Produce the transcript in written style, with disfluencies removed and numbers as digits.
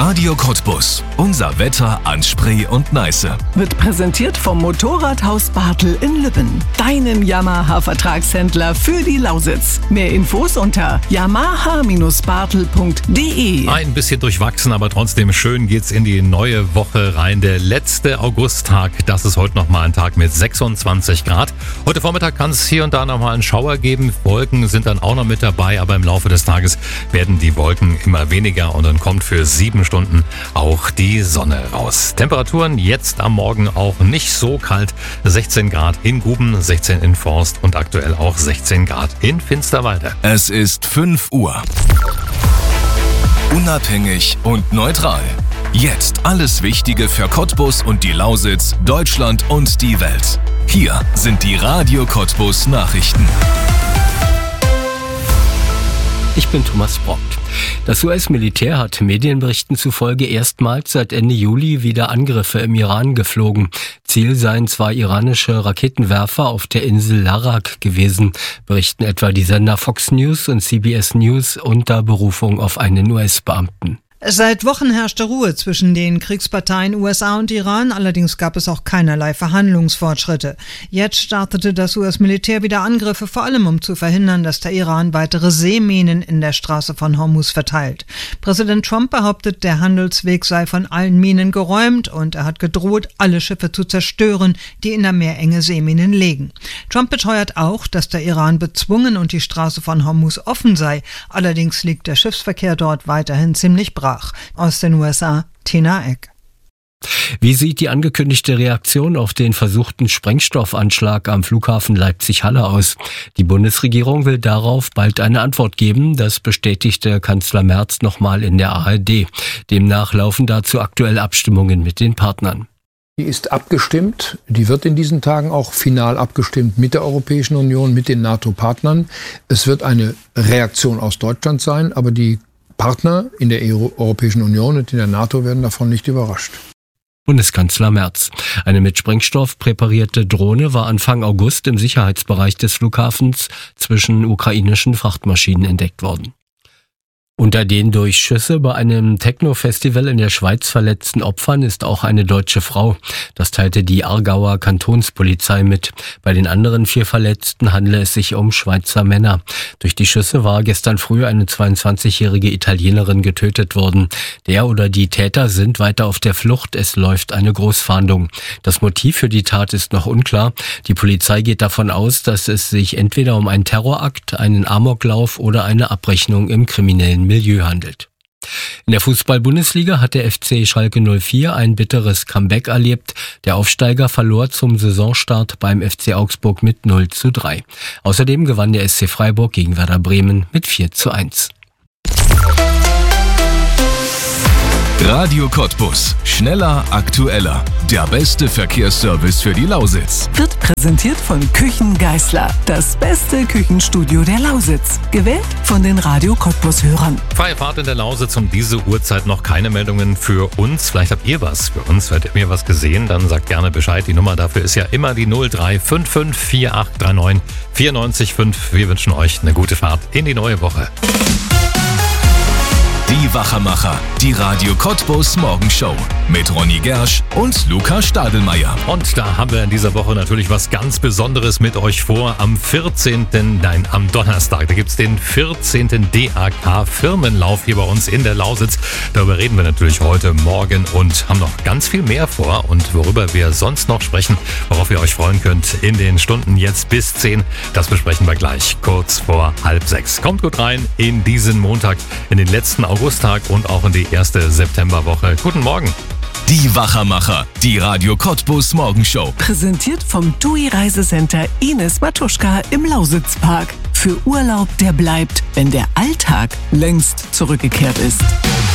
Radio Cottbus. Unser Wetter an Spree und Neiße. Wird präsentiert vom Motorradhaus Bartel in Lübben. Deinem Yamaha-Vertragshändler für die Lausitz. Mehr Infos unter yamaha-bartel.de. Ein bisschen durchwachsen, aber trotzdem schön geht's in die neue Woche rein. Der letzte Augusttag, das ist heute nochmal ein Tag mit 26 Grad. Heute Vormittag kann es hier und da nochmal einen Schauer geben. Wolken sind dann auch noch mit dabei, aber im Laufe des Tages werden die Wolken immer weniger und dann kommt für 7 Stunden auch die Sonne raus. Temperaturen jetzt am Morgen auch nicht so kalt. 16 Grad in Guben, 16 in Forst und aktuell auch 16 Grad in Finsterwalde. Es ist 5 Uhr. Unabhängig und neutral. Jetzt alles Wichtige für Cottbus und die Lausitz, Deutschland und die Welt. Hier sind die Radio Cottbus Nachrichten. Ich bin Thomas Brock. Das US-Militär hat Medienberichten zufolge erstmals seit Ende Juli wieder Angriffe im Iran geflogen. Ziel seien zwar iranische Raketenwerfer auf der Insel Larak gewesen, berichten etwa die Sender Fox News und CBS News unter Berufung auf einen US-Beamten. Seit Wochen herrschte Ruhe zwischen den Kriegsparteien USA und Iran, allerdings gab es auch keinerlei Verhandlungsfortschritte. Jetzt startete das US-Militär wieder Angriffe, vor allem um zu verhindern, dass der Iran weitere Seeminen in der Straße von Hormuz verteilt. Präsident Trump behauptet, der Handelsweg sei von allen Minen geräumt und er hat gedroht, alle Schiffe zu zerstören, die in der Meerenge Seeminen legen. Trump beteuert auch, dass der Iran bezwungen und die Straße von Hormuz offen sei, allerdings liegt der Schiffsverkehr dort weiterhin ziemlich brach. Aus den USA, Tina Eck. Wie sieht die angekündigte Reaktion auf den versuchten Sprengstoffanschlag am Flughafen Leipzig-Halle aus? Die Bundesregierung will darauf bald eine Antwort geben. Das bestätigte Kanzler Merz nochmal in der ARD. Demnach laufen dazu aktuell Abstimmungen mit den Partnern. Die ist abgestimmt. Die wird in diesen Tagen auch final abgestimmt mit der Europäischen Union, mit den NATO-Partnern. Es wird eine Reaktion aus Deutschland sein, aber die Partner in der Europäischen Union und in der NATO werden davon nicht überrascht. Bundeskanzler Merz. Eine mit Sprengstoff präparierte Drohne war Anfang August im Sicherheitsbereich des Flughafens zwischen ukrainischen Frachtmaschinen entdeckt worden. Unter den durch Schüsse bei einem Techno-Festival in der Schweiz verletzten Opfern ist auch eine deutsche Frau. Das teilte die Aargauer Kantonspolizei mit. Bei den anderen 4 Verletzten handele es sich um Schweizer Männer. Durch die Schüsse war gestern früh eine 22-jährige Italienerin getötet worden. Der oder die Täter sind weiter auf der Flucht. Es läuft eine Großfahndung. Das Motiv für die Tat ist noch unklar. Die Polizei geht davon aus, dass es sich entweder um einen Terrorakt, einen Amoklauf oder eine Abrechnung im kriminellen Milieu handelt. In der Fußball-Bundesliga hat der FC Schalke 04 ein bitteres Comeback erlebt. Der Aufsteiger verlor zum Saisonstart beim FC Augsburg mit 0:3. Außerdem gewann der SC Freiburg gegen Werder Bremen mit 4:1. Radio Cottbus. Schneller, aktueller. Der beste Verkehrsservice für die Lausitz. Wird präsentiert von Küchen Geisler. Das beste Küchenstudio der Lausitz. Gewählt von den Radio Cottbus-Hörern. Freie Fahrt in der Lausitz um diese Uhrzeit, noch keine Meldungen für uns. Vielleicht habt ihr was für uns, habt ihr was gesehen, dann sagt gerne Bescheid. Die Nummer dafür ist ja immer die 0355 4839 94,5. Wir wünschen euch eine gute Fahrt in die neue Woche. Die Wachermacher, die Radio Cottbus Morgenshow mit Ronny Gersch und Luca Stadelmeier. Und da haben wir in dieser Woche natürlich was ganz Besonderes mit euch vor. Am Donnerstag, da gibt's den 14. DAK-Firmenlauf hier bei uns in der Lausitz. Darüber reden wir natürlich heute Morgen und haben noch ganz viel mehr vor. Und worüber wir sonst noch sprechen, worauf ihr euch freuen könnt in den Stunden jetzt bis 10, das besprechen wir gleich kurz vor 5:30. Kommt gut rein in diesen Montag, in den letzten Augusttag und auch in die erste Septemberwoche. Guten Morgen. Die Wachermacher, die Radio Cottbus Morgenshow. Präsentiert vom TUI Reisecenter Ines Matuschka im Lausitzpark. Für Urlaub, der bleibt, wenn der Alltag längst zurückgekehrt ist.